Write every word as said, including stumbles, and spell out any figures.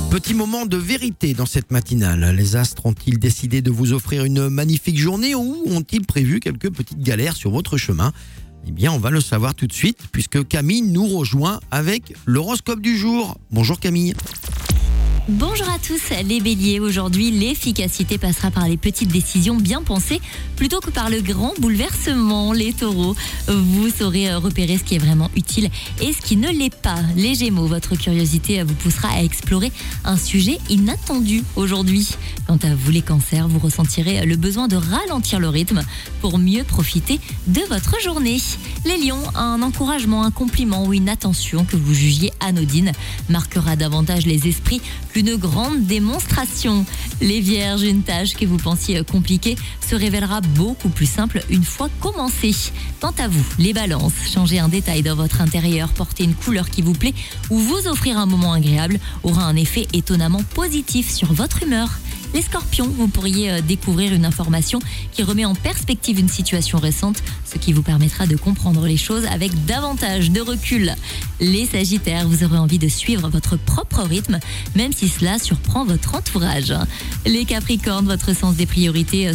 Petit moment de vérité dans cette matinale. Les astres ont-ils décidé de vous offrir une magnifique journée ou ont-ils prévu quelques petites galères sur votre chemin ? Eh bien, on va le savoir tout de suite puisque Camille nous rejoint avec l'horoscope du jour. Bonjour Camille. Bonjour à tous les béliers, aujourd'hui l'efficacité passera par les petites décisions bien pensées plutôt que par le grand bouleversement. Les taureaux, vous saurez repérer ce qui est vraiment utile et ce qui ne l'est pas. Les gémeaux, votre curiosité vous poussera à explorer un sujet inattendu aujourd'hui. Quant à vous les cancers, vous ressentirez le besoin de ralentir le rythme pour mieux profiter de votre journée. Les lions, un encouragement, un compliment ou une attention que vous jugiez anodine marquera davantage les esprits qu'une grande démonstration. Les vierges, une tâche que vous pensiez compliquée se révélera beaucoup plus simple une fois commencée. Quant à vous, les balances, changer un détail dans votre intérieur, porter une couleur qui vous plaît ou vous offrir un moment agréable aura un effet étonnamment positif sur votre humeur. Les scorpions, vous pourriez découvrir une information qui remet en perspective une situation récente, ce qui vous permettra de comprendre les choses avec davantage de recul. Les sagittaires, vous aurez envie de suivre votre propre rythme, même si cela surprend votre entourage. Les capricornes, votre sens des priorités